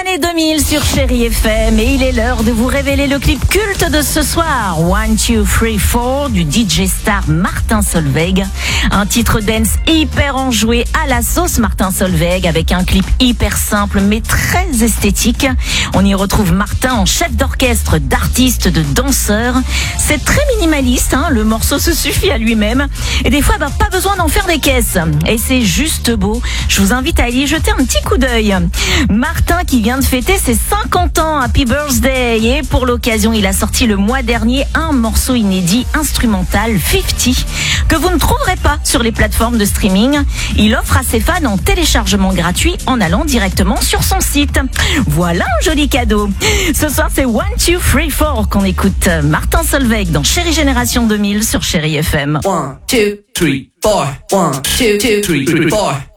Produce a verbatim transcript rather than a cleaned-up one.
années deux mille sur Chérie F M et il est l'heure de vous révéler le clip culte de ce soir, one two three four du D J star Martin Solveig. Un titre dance hyper enjoué à la sauce Martin Solveig avec un clip hyper simple mais très esthétique. On y retrouve Martin en chef d'orchestre, d'artiste, de danseur. C'est très minimaliste, hein, le morceau se suffit à lui-même et des fois bah, pas besoin d'en faire des caisses. Et c'est juste beau. Je vous invite à y jeter un petit coup d'œil. Martin qui vient de fêter ses cinquante ans, happy birthday, et pour l'occasion il a sorti le mois dernier un morceau inédit instrumental, cinquante, que vous ne trouverez pas sur les plateformes de streaming. Il offre à ses fans en téléchargement gratuit en allant directement sur son site. Voilà un joli cadeau. Ce soir c'est one two three four qu'on écoute. Martin Solveig dans Chérie Génération deux mille sur Chérie F M. one two three four one two two three four